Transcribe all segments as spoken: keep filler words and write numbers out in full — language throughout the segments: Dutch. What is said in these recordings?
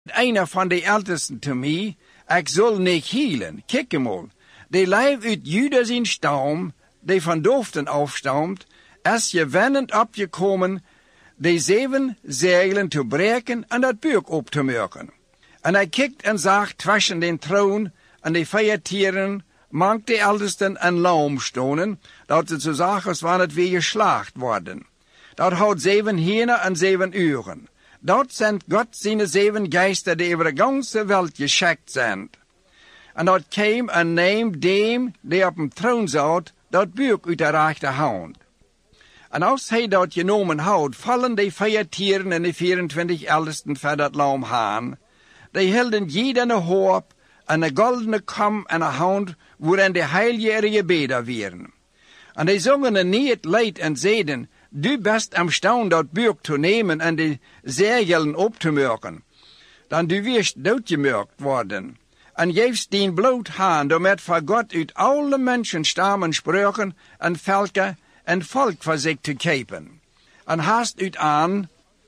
Einer van de ältesten te mij, ik zal niet healen. Kijk eenmaal, de lijf uit Judas in stam, die van dooften afstamt, is je wennend opgekomen, de zeven zegelen te breken en dat buik op te maken. En hij kijkt en zag tussen den troon en de vier tieren, mank de ältesten en lam stonen, dat het zo zag als wanneer het weer geslacht worden. Dat houdt zeven hienen en zeven uren. Dat zijn God zijn zeven geesten die over de ganze wereld geschikt zijn. En dat kwam en neem dem die op een troon zat, dat buik uit de rechterhand. En als hij dat genomen houdt, vallen de vier tieren en de vierentwintig ältesten voor dat lam haan. Die hielden ieder een hoop en een goldene kam en een hand, waarin de heilige er gebeden werden. En die zongen een niet leid en zeiden, du best am staan dat buik te nemen en de zegelen op te maken. Dan du wirst doodgemerkt worden. En geefst dien bloot haan, doormet van God uit alle mensen stammen spreken en velken en volk voor zich te kepen. En haast uit aan,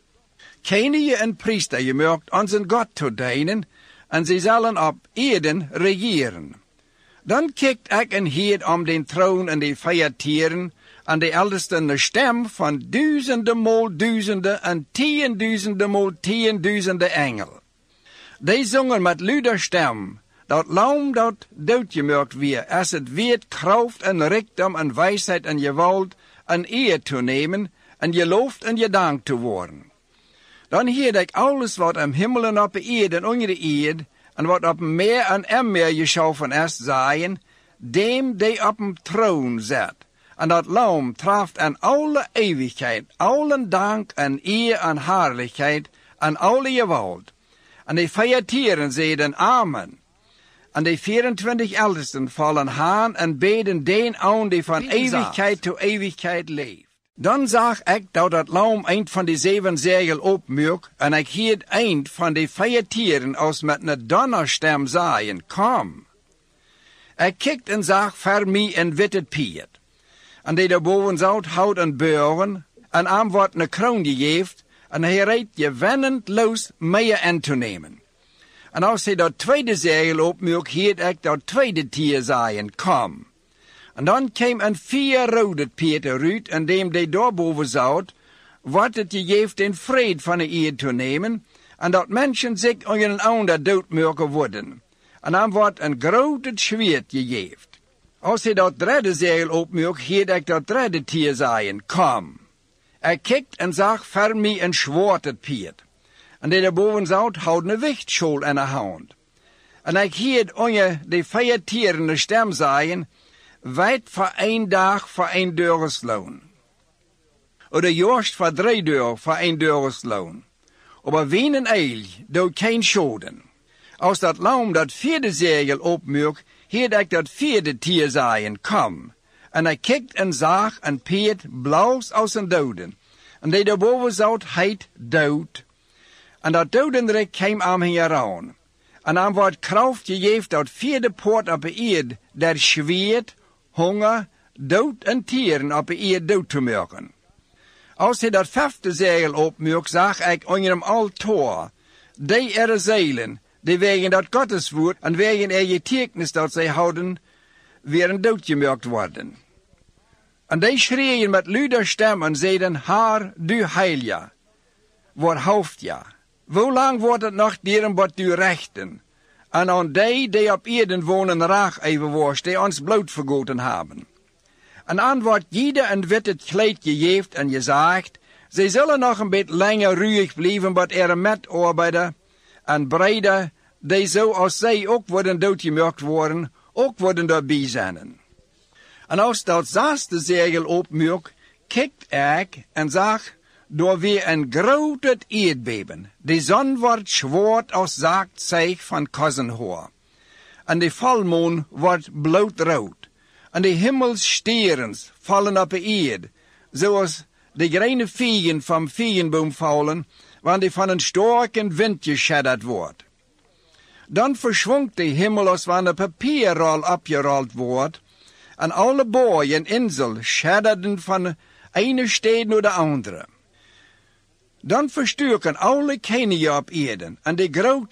kenne je een priester gemerkt onze God te dienen, en ze zullen op Eden regeren. Dan kijkt ik en hield om den troon en de vier tieren, en de ältesten de stem van duizenden mol duizenden en tienduizenden mol tienduizenden engel. Die zongen met luider stem, dat lam dat doodgemerkt weer, als het weet kracht en rijkdom en wijsheid en geweld en eer te nemen, en geloofd en gedankt te worden. Dan hield ik alles wat am hemel en op de eerd en onder de eerd, en wat op een meer en em meer geschaffen is, zeggen, dem die op een troon zit. En dat lam traft aan alle eeuwigheid, alle dank en eer en heerlijkheid, en alle geweld. En de vier tieren zeiden amen. En de vierentwintig ältesten vallen haan en beden den aan die van eeuwigheid tot eeuwigheid leeft. Dan zag ik dat het lam eind van de zeven zegel opmerk, en ik hield eind van de vier tieren als met een donnerstem zeggen, kom. Ik kijkt en zag voor mij een witte piet. En die daarboven zout hout en beuren, en aan wordt een kroon gegeven, en hij rijdt je wennend los mee in te nemen. En als hij dat tweede zegel opmerk, hield ik dat tweede tier zeggen, kom. En dan kwam een vier rode piet eruit, en dem die daarboven zout, wordt het gegeven in vrede van de eer te nemen, en dat mensen zich onder een ander doodmerken worden. En dan wordt een groot zwaard gegeven. Als hij dat derde zegel opmerk, hield ik dat derde tier zeggen, kom. Ik kijkt en zag voor mij een zwarte piet. En die daarboven zout houden een wichtschool in de hand. En ik hield onder de vier tieren de stem zeggen, wijd voor één dag voor één deursloon. Oder juist voor drie deur voor één deursloon. Maar wien een eil doet geen schoden. Als dat lam dat vierde zegel opmerk, hield ik dat vierde tier zeggen, kom. En hij kijkt en zag een piet blauws als een doden. En die daarboven zout heet dood. En dat dodenrijk kwam aan hem heran. En aan wordt kracht gegeven dat vierde poort op de eerd, der zweert, honger, dood en tieren op de eerd dood te maken. Als hij dat vijfde zegel opmerkt, zag ik onder hem al toor, die er zeilen, die wegen dat Gottes woord en wegen er getekens dat zij houden, weer doodgemerkt worden. En die schreeuwen met luider stem en zeiden, Haar, du heilige, waar hoofd ja? Hoe lang wordt het nog dieren wat du rechten? En aan die die op Eden wonen raag even worst, die ons bloed vergoten hebben. En aan wordt ieder een witte kleed gegeven en gezegd, zij zullen nog een beetje langer ruig blijven, wat er met arbeiden en breiden, die zoals zij ook worden doodgemerkt worden, ook worden daarbij zijn. En als dat zesde zegel opmerk, kijkt ik en zag, door weer een groot aardbeben. De zon wordt zwart als zaakt zeeg van kossenhoor. En de volmaan wordt bloedrood. En de hemelsterens vallen op de eerd, zoals de kleine vegen van vegenboom vallen, wanneer die van een sterke wind geschadderd wordt. Dan verschwonk de hemel als wanneer papierrol opgerold wordt, en alle boeien en insel schadderden van ene stad naar de andere. Dan verstukken alle koningen op Erden en de grote